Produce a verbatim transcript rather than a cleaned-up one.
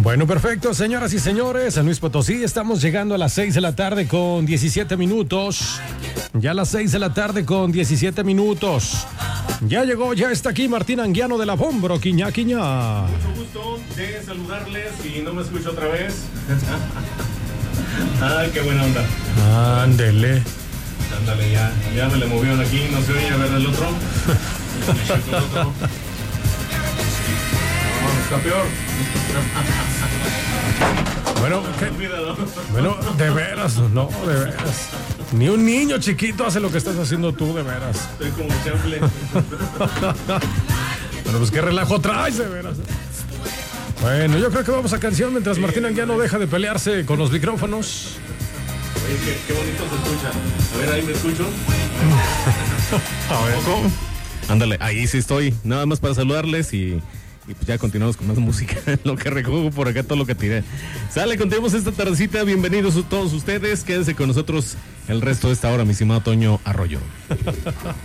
Bueno, perfecto, señoras y señores, San Luis Potosí, estamos llegando a las seis de la tarde con diecisiete minutos. Ya a las seis de la tarde con diecisiete minutos. Ya llegó, ya está aquí Martín Anguiano de la Bombro, Quiñá, Quiñá. Mucho gusto de saludarles y no me escucho otra vez. Ay, qué buena onda. Ándele. Ándale, ya, ya me le movieron aquí, no se oye, a ver el otro. El otro. No, está peor. Bueno, ¿qué? Bueno, de veras, no, de veras. Ni un niño chiquito hace lo que estás haciendo tú, de veras. Estoy como chamble. Bueno, pues qué relajo traes, de veras. Bueno, yo creo que vamos a canción mientras Martín Anguiano deja de pelearse con los micrófonos. Oye, qué, qué bonito se escucha. A ver, ahí me escucho. A ver, ¿cómo? Ándale, ahí sí estoy. Nada más para saludarles y, y pues ya continuamos con más música. Lo que recojo por acá, todo lo que tiré. Sale, continuamos esta tardecita. Bienvenidos a todos ustedes. Quédense con nosotros el resto de esta hora, mi estimado Toño Arroyo.